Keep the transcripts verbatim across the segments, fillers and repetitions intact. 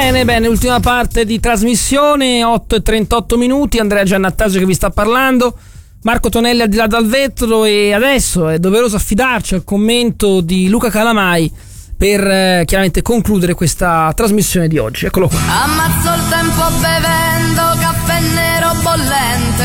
Bene, bene, ultima parte di trasmissione, otto e trentotto minuti, Andrea Giannattasio che vi sta parlando, Marco Tonelli al di là dal vetro, e adesso è doveroso affidarci al commento di Luca Calamai per eh, chiaramente concludere questa trasmissione di oggi. Eccolo qua. Ammazzo il tempo bevendo caffè nero bollente.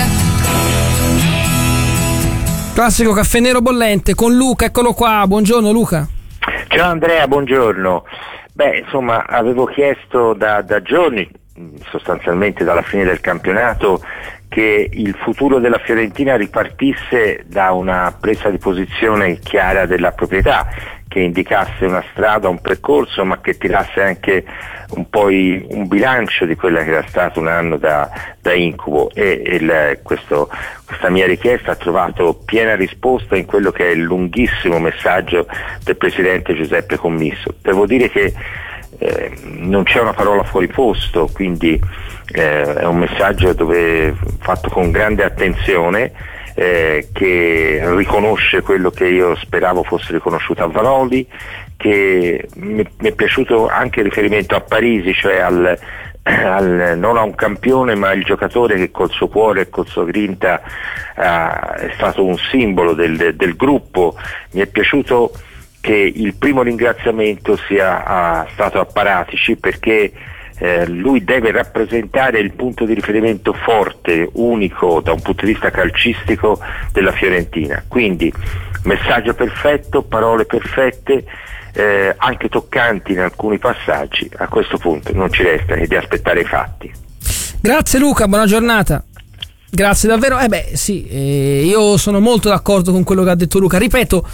Classico caffè nero bollente con Luca, eccolo qua, buongiorno Luca. Ciao Andrea, buongiorno. Beh, insomma, avevo chiesto da, da giorni, sostanzialmente dalla fine del campionato, che il futuro della Fiorentina ripartisse da una presa di posizione chiara della proprietà, che indicasse una strada, un percorso, ma che tirasse anche un po' i, un bilancio di quella che era stato un anno da, da incubo, e il, questo, questa mia richiesta ha trovato piena risposta in quello che è il lunghissimo messaggio del presidente Giuseppe Commisso. Devo dire che eh, non c'è una parola fuori posto, quindi eh, è un messaggio dove, fatto con grande attenzione, Eh, che riconosce quello che io speravo fosse riconosciuto a Vanoli, che mi, mi è piaciuto anche il riferimento a Parisi, cioè al, al, non a un campione ma al giocatore che col suo cuore e col suo grinta uh, è stato un simbolo del, del gruppo. Mi è piaciuto che il primo ringraziamento sia uh, stato a Paratici, perché Eh, lui deve rappresentare il punto di riferimento forte, unico da un punto di vista calcistico della Fiorentina. Quindi messaggio perfetto, parole perfette, eh, anche toccanti in alcuni passaggi. A questo punto non ci resta che di aspettare i fatti. Grazie Luca, buona giornata. Grazie davvero. Eh beh sì, eh, io sono molto d'accordo con quello che ha detto Luca. Ripeto,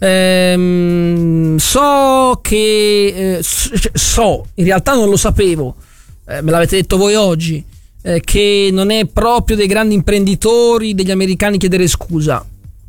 Ehm, so che eh, so, in realtà non lo sapevo, eh, me l'avete detto voi oggi, eh, che non è proprio dei grandi imprenditori degli americani chiedere scusa.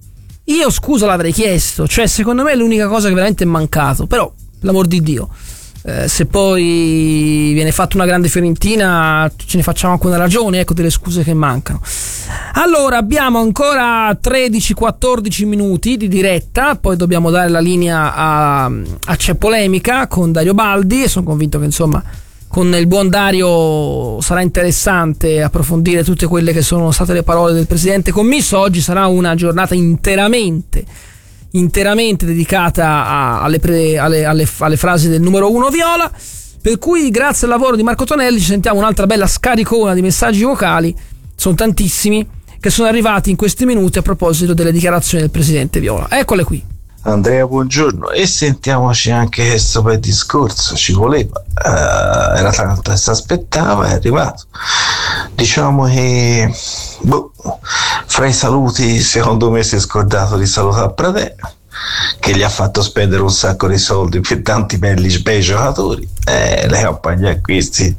Io scusa l'avrei chiesto, cioè secondo me è l'unica cosa che veramente è mancato, però l'amor di Dio, eh, se poi viene fatta una grande Fiorentina ce ne facciamo anche una ragione, ecco, delle scuse che mancano. Allora abbiamo ancora tredici quattordici minuti di diretta, poi dobbiamo dare la linea a, a C'è Polemica con Dario Baldi, e sono convinto che insomma con il buon Dario sarà interessante approfondire tutte quelle che sono state le parole del presidente Commisso. Oggi sarà una giornata interamente interamente dedicata a, alle, pre, alle, alle, alle frasi del numero uno viola, per cui grazie al lavoro di Marco Tonelli ci sentiamo un'altra bella scaricona di messaggi vocali, sono tantissimi, che sono arrivati in questi minuti a proposito delle dichiarazioni del presidente Viola. Eccole qui. Andrea, buongiorno, e sentiamoci anche questo bel discorso, ci voleva, uh, era tanto che si aspettava, è arrivato. Diciamo che boh, fra i saluti secondo me si è scordato di salutare Pradè, che gli ha fatto spendere un sacco di soldi per tanti belli bei giocatori, eh, le campagne acquisti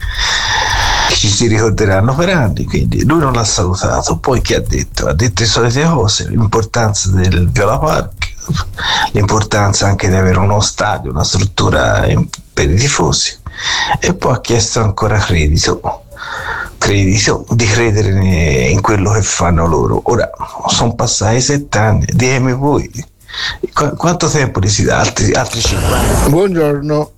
ci si ricorderanno per anni, quindi lui non l'ha salutato. Poi che ha detto? Ha detto le solite cose, l'importanza del Viola Park, l'importanza anche di avere uno stadio, una struttura per i tifosi, e poi ha chiesto ancora credito credito di credere in quello che fanno loro. Ora sono passati sette anni, ditemi voi qu- quanto tempo gli si dà? Altri, altri cinquanta? Buongiorno.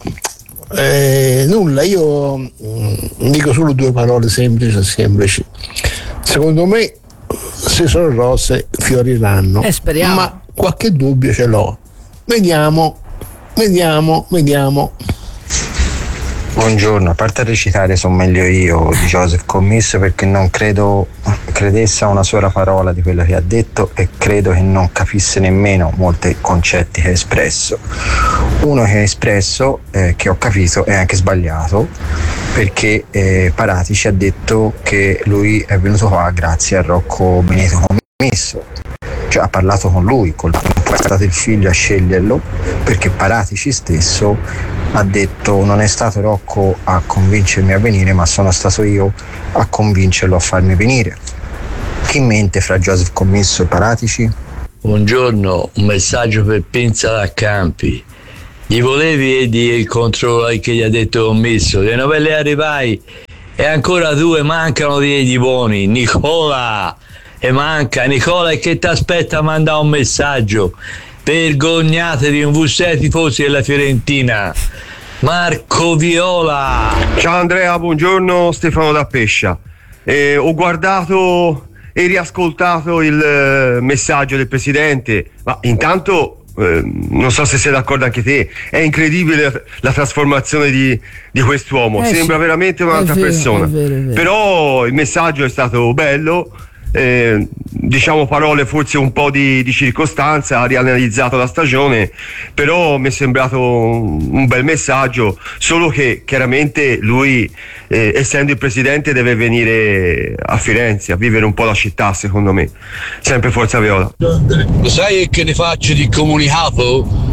Eh, nulla, io mh, dico solo due parole semplici semplici. Secondo me se sono rose fioriranno, eh, speriamo. Ma qualche dubbio ce l'ho. Vediamo, vediamo, vediamo. Buongiorno, a parte recitare sono meglio io di Joseph Commisso, perché non credo credesse a una sola parola di quello che ha detto, e credo che non capisse nemmeno molti concetti che ha espresso. Uno che ha espresso, eh, che ho capito, è anche sbagliato, perché eh, Paratici ha detto che lui è venuto qua grazie a Rocco Benedetto Commisso, cioè ha parlato con lui, col, non può essere stato il figlio a sceglierlo, perché Paratici stesso ha detto: non è stato Rocco a convincermi a venire, ma sono stato io a convincerlo a farmi venire. Chi mente fra Joseph Commisso e Paratici? Buongiorno, un messaggio per Pinza da Campi. Gli volevi dire il controllo che gli ha detto Commisso? Le novelle arrivai e ancora due mancano di buoni. Nicola, e manca Nicola, e che ti aspetta? Manda un messaggio. Vergognatevi, un V sei tifosi della Fiorentina. Marco Viola. Ciao Andrea, buongiorno, Stefano da Pescia. Eh, ho guardato e riascoltato il eh, messaggio del presidente, ma intanto eh, non so se sei d'accordo anche te, è incredibile la trasformazione di, di quest'uomo, eh sembra sì, veramente un'altra vero, persona, è vero, è vero. Però il messaggio è stato bello. Eh, diciamo parole forse un po' di, di circostanza, ha rianalizzato la stagione, però mi è sembrato un, un bel messaggio, solo che chiaramente lui eh, essendo il presidente deve venire a Firenze a vivere un po' la città, secondo me. Sempre Forza Viola. Lo sai che ne faccio di comunicato?